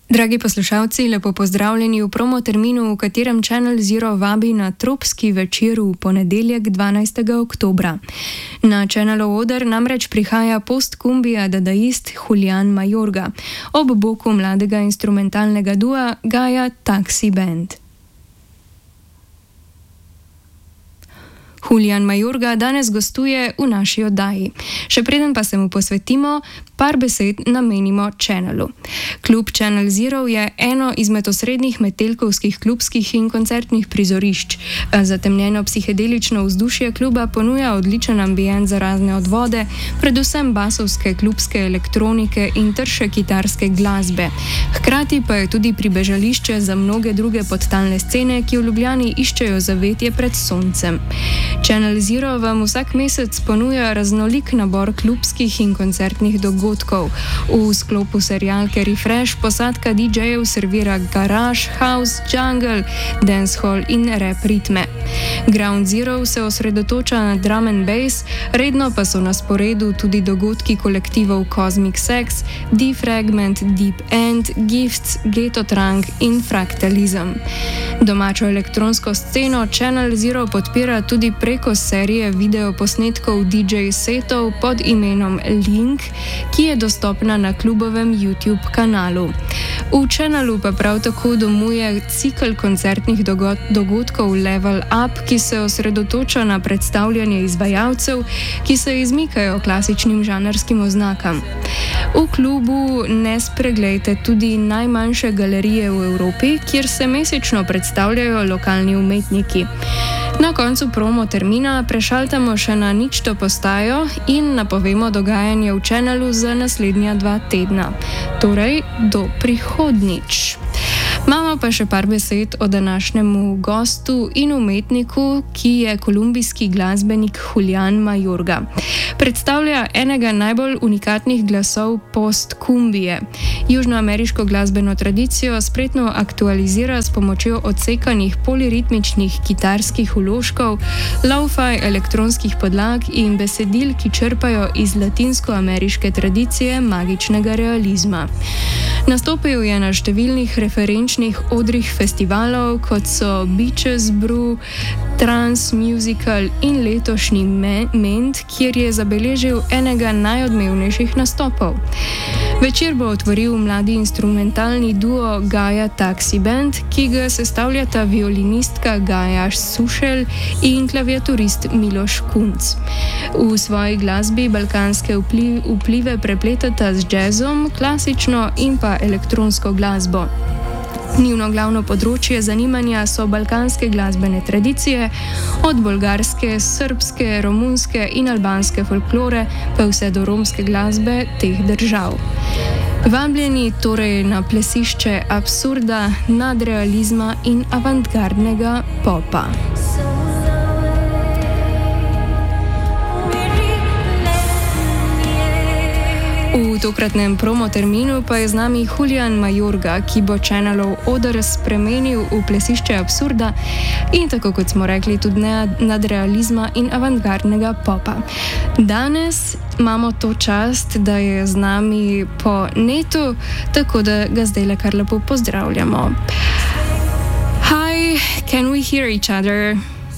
Dragi poslušalci, lepo pozdravljeni v promo terminu, v katerem Channel Zero vabi na tropski večer v ponedeljek 12. oktobra. Na Channelov oder namreč prihaja post-kumbia dadaist Julian Mayorga ob boku mladega instrumentalnega dua Gaia Taxi Band. Julian Mayorga danes gostuje v naši oddaji. Še preden pa se mu posvetimo, par besed namenimo Channelu. Klub Channel Zero je eno izmed osrednjih metelkovskih klubskih in koncertnih prizorišč. Zatemnjeno psihedelično vzdušje kluba ponuja odličen ambient za razne odvode, predvsem basovske, klubske elektronike in trše kitarske glasbe. Hkrati pa je tudi pribežališče za mnoge druge podtalne scene, ki v Ljubljani iščejo zavetje pred soncem. Channel Zero vam vsak mesec ponuja raznolik nabor klubskih in koncertnih dogodkov. V sklopu serialke Refresh posadka DJ-jev servira garage, house, jungle, dancehall in rap ritme. Ground Zero se osredotoča na drum and bass, redno pa so na sporedu tudi dogodki kolektivov Cosmic Sex, Defragment, Deep End, Gifts, Ghetto Trunk in Fractalism. Domačo elektronsko sceno Channel Zero podpira tudi preko serije videoposnetkov DJ setov pod imenom Link, ki je dostopna na klubovem YouTube kanalu. V Channelu pa prav tako domuje cikel koncertnih dogodkov Level Up, ki se osredotoča na predstavljanje izvajalcev, ki se izmikajo klasičnim žanrskim oznakam. V klubu ne spreglejte tudi najmanjše galerije v Evropi, kjer se mesečno predstavljajo lokalni umetniki. Na koncu promo termina prešaltamo še na ničto postajo in napovemo dogajanje v Channelu za naslednja 2 tedna. Torej, do prihodnjič. Imamo pa še par besed o današnjemu gostu in umetniku, ki je kolumbijski glasbenik Julian Mayorga. Predstavlja enega najbolj unikatnih glasov post-kumbije. Južnoameriško glasbeno tradicijo spretno aktualizira s pomočjo odsekanih poliritmičnih kitarskih vložkov, lo-fi elektronskih podlag in besedil, ki črpajo iz latinskoameriške tradicije magičnega realizma. Nastopil je na številnih referenčnih odrih festivalov, kot so Beaches Brew, Trans Musical in letošnji Ment, kjer je zabeležil enega najodmevnejših nastopov. Večer bo otvoril mladi instrumentalni duo Gaia Taxi Band, ki ga sestavljata violinistka Gaja Sušelj in klaviaturist Miloš Kunc. V svoji glasbi balkanske vplive prepletata z jazzom, klasično in pa elektronsko glasbo. Njuno glavno področje zanimanja so balkanske glasbene tradicije, od bolgarske, srbske, romunske in albanske folklore pa vse do romske glasbe teh držav. Vabljeni torej na plesišče absurda, nadrealizma in avantgardnega popa. V tokratnem promo terminu pa je z nami Julian Mayorga, ki bo Channelov oder spremenil v plesišče absurda in, tako kot smo rekli, tudi nadrealizma in avantgardnega popa. Danes imamo to čast, da je z nami po netu, tako da ga zdaj kar lepo pozdravljamo. Hi, can we hear each other?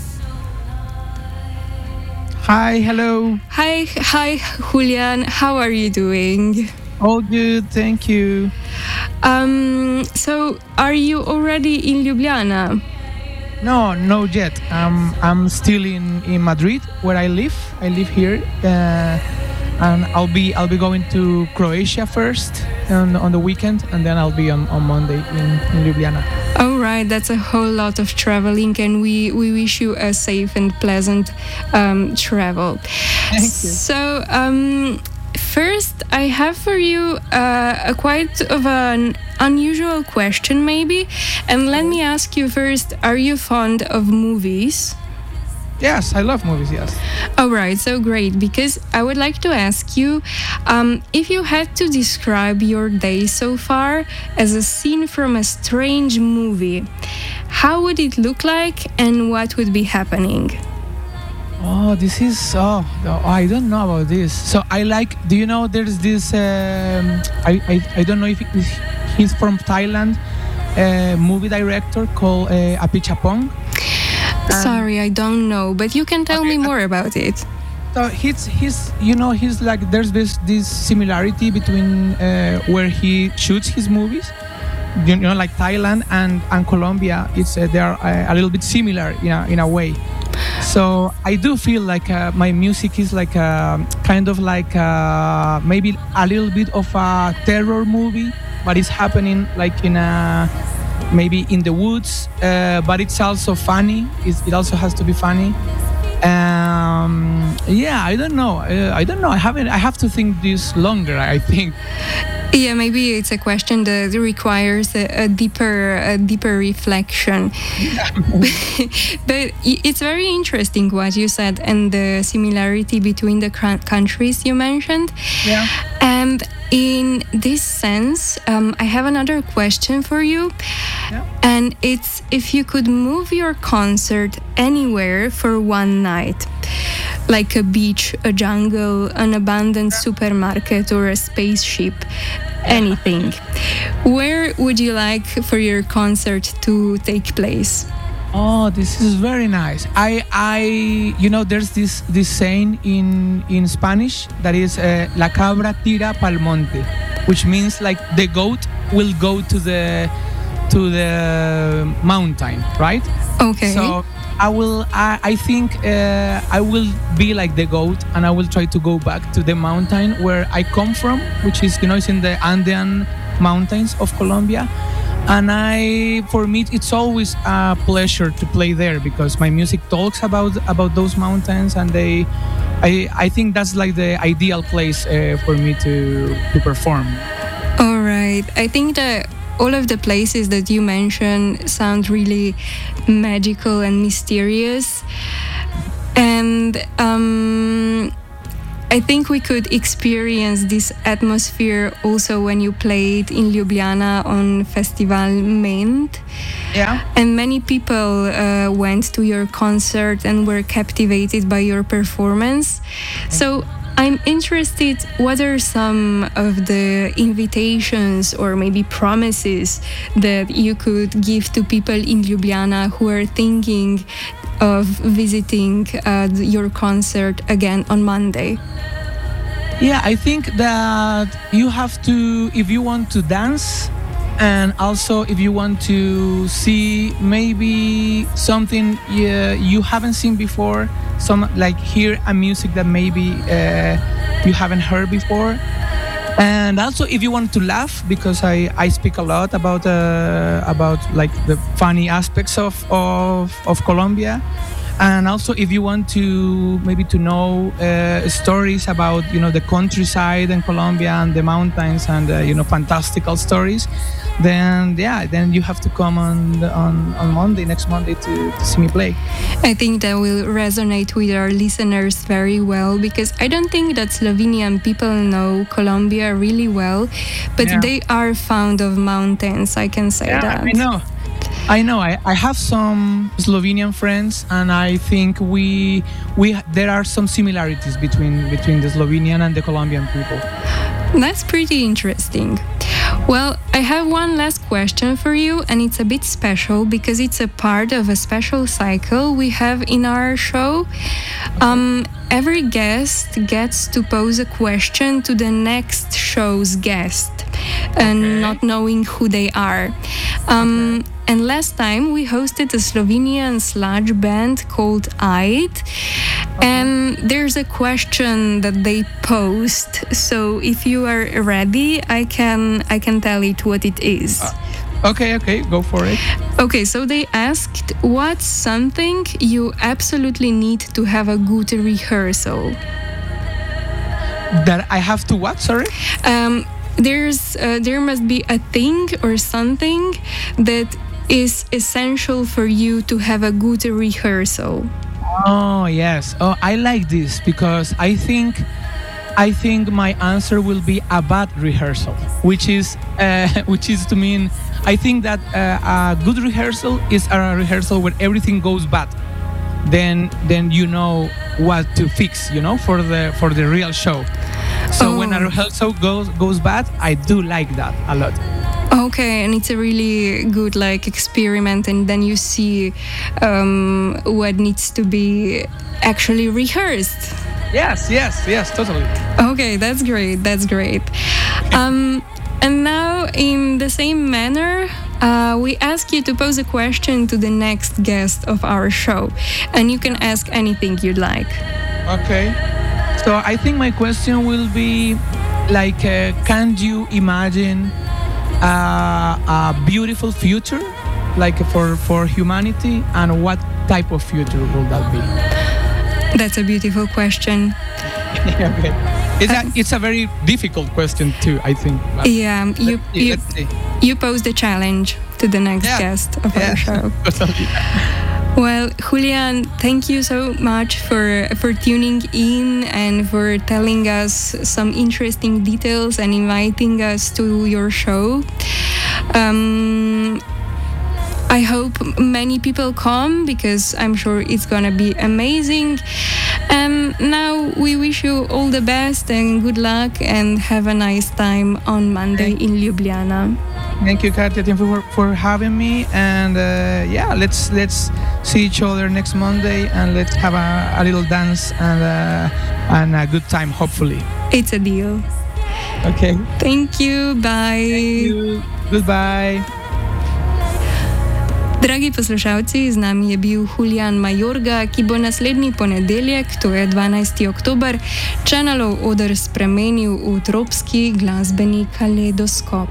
Hi, hello. Hi, Julian. How are you doing? All good, thank you. So, are you already in Ljubljana? No, not yet. I'm still in Madrid, where I live. I live here, and I'll be going to Croatia first on the weekend, and then I'll be on Monday in Ljubljana. All right, that's a whole lot of traveling, and we wish you a safe and pleasant travel. Thank you. So, first, I have for you a quite of an unusual question, maybe, and let me ask you first: are you fond of movies? Yes, I love movies, yes. All right, so great, because I would like to ask you, if you had to describe your day so far as a scene from a strange movie, how would it look like and what would be happening? Oh, this is I don't know about this. So I like. Do you know? There's this. I don't know if he's from Thailand. Movie director called Apichapong. Sorry, I don't know, but you can tell me more about it. So he's like there's this similarity between where he shoots his movies. Like Thailand and Colombia, it's they are a little bit similar in a way. So I do feel like my music is like kind of like maybe a little bit of a terror movie, but it's happening like in a maybe in the woods, but it's also funny. It also has to be funny. Yeah, I don't know. I have to think this longer, I think. Yeah, maybe it's a question that requires a deeper reflection. Yeah. But it's very interesting what you said and the similarity between the countries you mentioned. Yeah. And in this sense, I have another question for you. Yeah. And it's if you could move your concert anywhere for one night, like a beach, a jungle, an abandoned supermarket, or a spaceship, anything. Where would you like for your concert to take place? Oh, this is very nice. There's this saying in Spanish that is la cabra tira pa'l monte, which means like the goat will go to the mountain, right? Okay. So I think I will be like the goat, and I will try to go back to the mountain where I come from, which is it's in the Andean mountains of Colombia. And for me, it's always a pleasure to play there because my music talks about those mountains, and I think that's like the ideal place for me to perform. All right. I think that all of the places that you mentioned sound really magical and mysterious. And I think we could experience this atmosphere also when you played in Ljubljana on Festival Ment. Yeah. And many people went to your concert and were captivated by your performance. So I'm interested, what are some of the invitations or maybe promises that you could give to people in Ljubljana who are thinking of visiting your concert again on Monday? Yeah, I think that you have to, if you want to dance, and also if you want to see maybe something you haven't seen before, some like hear a music that maybe you haven't heard before. And also if you want to laugh, because I speak a lot about like the funny aspects of Colombia. And also if you want to maybe to know stories about the countryside in Colombia and the mountains and fantastical stories, then you have to come on Monday, next Monday, to see me play. I think that will resonate with our listeners very well, because I don't think that Slovenian people know Colombia really well, but they are fond of mountains, I can say that. I know. I have some Slovenian friends, and I think there are some similarities between the Slovenian and the Colombian people. That's pretty interesting. Well, I have one last question for you, and it's a bit special because it's a part of a special cycle we have in our show. Every guest gets to pose a question to the next show's guest, and not knowing who they are. And last time we hosted a Slovenian sludge band called Aid, and there's a question that they posed. So if you are ready, I can tell it what it is. Okay, go for it. Okay, so they asked, what's something you absolutely need to have a good rehearsal? That I have to what? Sorry? There must be a thing or something that is essential for you to have a good rehearsal. Oh, yes. Oh, I like this because I think my answer will be a bad rehearsal, which is to mean I think that a good rehearsal is a rehearsal where everything goes bad. Then you know what to fix, for the real show. So when a rehearsal goes bad, I do like that a lot. Okay, and it's a really good experiment, and then you see what needs to be actually rehearsed. Yes, totally. Okay, that's great. And now, in the same manner, we ask you to pose a question to the next guest of our show, and you can ask anything you'd like. Okay. So I think my question will be can you imagine a beautiful future, for humanity, and what type of future will that be? That's a beautiful question. Okay. It's a very difficult question too, I think. Yeah, you posed a challenge to the next guest of our show. Totally. Well, Julian, thank you so much for tuning in and for telling us some interesting details and inviting us to your show. I hope many people come, because I'm sure it's gonna be amazing. And now we wish you all the best and good luck, and have a nice time on Monday in Ljubljana. Thank you, Katja, for having me. And let's see each other next Monday, and let's have a little dance and a good time, hopefully. It's a deal. Okay. Thank you. Bye. Thank you. Goodbye. Dragi poslušalci, z nami je bil Julian Mayorga, ki bo naslednji ponedeljek, to je 12. oktober, Channelov oder spremenil v tropski glasbeni kaleidoskop.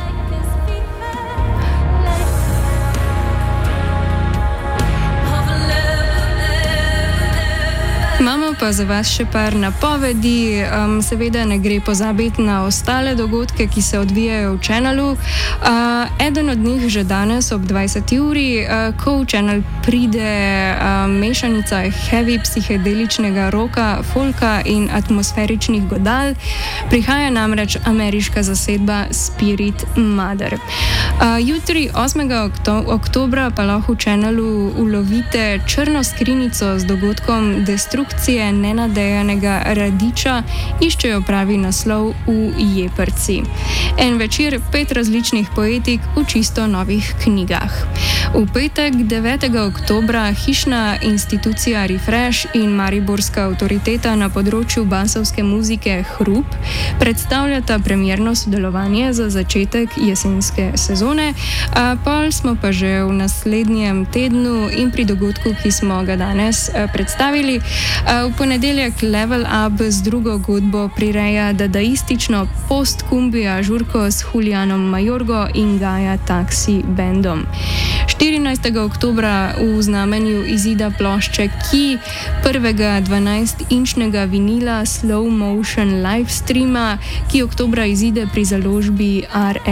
Imamo pa za vas še par napovedi. Seveda ne gre pozabiti na ostale dogodke, ki se odvijajo v Channelu. Eden od njih že danes ob 20. uri, ko v Channel pride mešanica heavy psihedeličnega roka, folka in atmosferičnih godal. Prihaja namreč ameriška zasedba Spirit Mother. Jutri, 8. oktobra, pa lahko v Channelu ulovite črno skrinjico z dogodkom Destrukcije nenadejanega radiča, iščejo pravi naslov v Jeprci. En večer 5 različnih poetik v čisto novih knjigah. V petek, 9. oktobra, hišna institucija Refresh in mariborska avtoriteta na področju basovske muzike Hrup predstavljata premierno sodelovanje za začetek jesenske sezone. Pol smo pa že v naslednjem tednu in pri dogodku, ki smo ga danes predstavili. V ponedeljek Level Up z drugo godbo prireja dadaistično post-kumbija žurko s Julianom Mayorgo in Gaia Taxi bandom. 14. oktobra v znamenju izida plošče Ki, prvega 12-inčnega vinila Slow Motion livestreama, ki oktobra izide pri založbi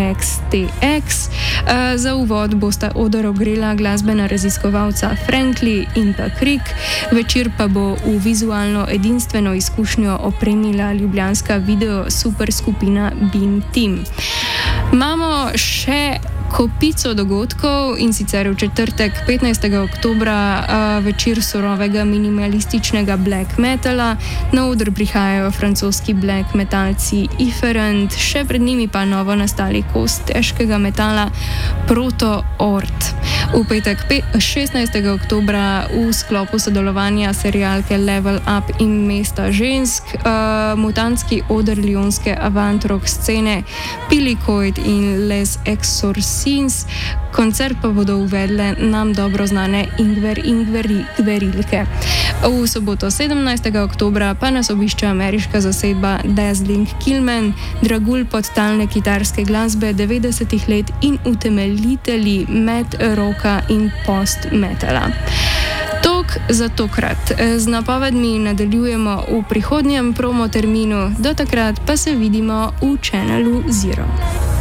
RXTX. Za uvod bosta oder ogrela glasbena raziskovalca Frankly in pa Krik, večer pa bo v vizualno edinstveno izkušnjo opremila ljubljanska video super skupina Beam Team. Imamo še kopico dogodkov, in sicer v četrtek, 15. oktobra, večer surovega minimalističnega black metala. Na oder prihajajo francoski black metalci Ifferent, še pred njimi pa novo nastali kos težkega metala Proto Ort. V petek, 16. oktobra, v sklopu sodelovanja serialke Level Up in Mesta žensk, mutantski oder lionske avant-rock scene Pilicoid in Les Exorcistes. Koncert pa bodo uvedle nam dobro znane Ingverilke. V soboto 17. oktobra pa nas obišče ameriška zasedba Dazzling Killman, dragulj podtalne kitarske glasbe 90-ih let in utemeljitelji met-rocka in post-metala. Tok za tokrat. Z napovedmi nadaljujemo v prihodnjem promo terminu, do takrat pa se vidimo v Channelu Zero.